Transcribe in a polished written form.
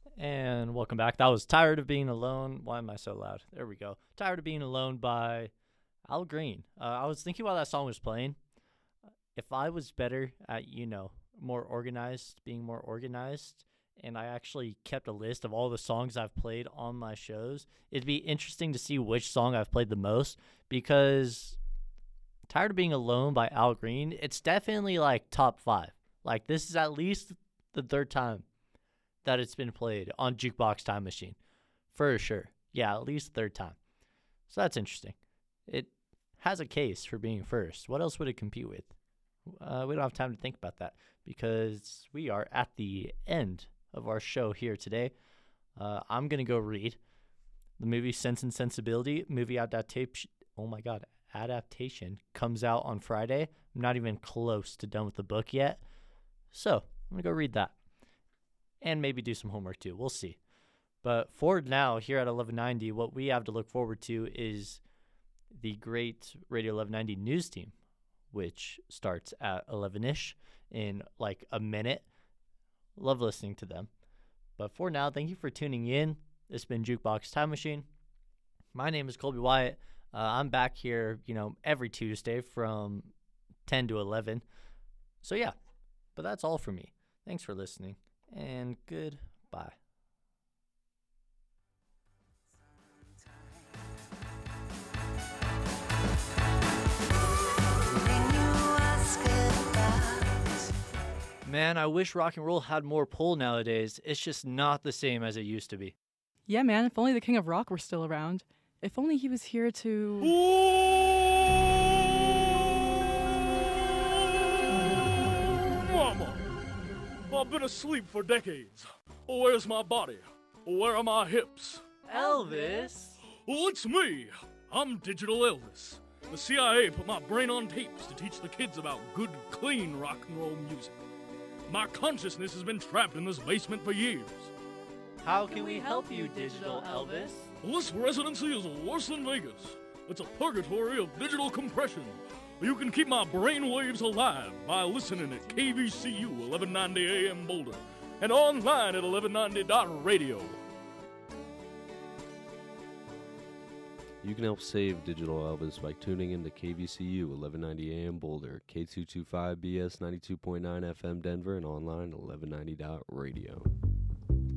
And welcome back. That was Tired of Being Alone. Why am I so loud? There we go. Tired of Being Alone by Al Green. I was thinking while that song was playing, if I was better at, more organized, being more organized, and I actually kept a list of all the songs I've played on my shows, it'd be interesting to see which song I've played the most because Tired of Being Alone by Al Green, it's definitely like top 5. Like this is at least the third time that it's been played on Jukebox Time Machine. For sure. Yeah, at least third time. So that's interesting. It has a case for being first. What else would it compete with? We don't have time to think about that because we are at the end of our show here today. I'm going to go read the movie Sense and Sensibility, movie adaptation. Oh my God, adaptation comes out on Friday. I'm not even close to done with the book yet. So I'm going to go read that and maybe do some homework too. We'll see. But for now, here at 1190, what we have to look forward to is the great Radio 1190 news team, which starts at 11-ish in like a minute. Love listening to them. But for now, thank you for tuning in. This has been Jukebox Time Machine. My name is Colby Wyatt. I'm back here, every Tuesday from 10 to 11. So yeah, but that's all for me. Thanks for listening, and goodbye. Man, I wish rock and roll had more pull nowadays. It's just not the same as it used to be. Yeah, man, if only the King of Rock were still around. If only he was here to... Mama, I've been asleep for decades. Where's my body? Where are my hips? Elvis? Well, it's me. I'm Digital Elvis. The CIA put my brain on tapes to teach the kids about good, clean rock and roll music. My consciousness has been trapped in this basement for years. How can we help you, Digital Elvis? This residency is worse than Vegas. It's a purgatory of digital compression. You can keep my brain waves alive by listening at KVCU 1190 AM Boulder and online at 1190.radio. You can help save Digital Elvis by tuning into KVCU 1190 AM Boulder, K225BS 92.9 FM Denver, and online at 1190.radio.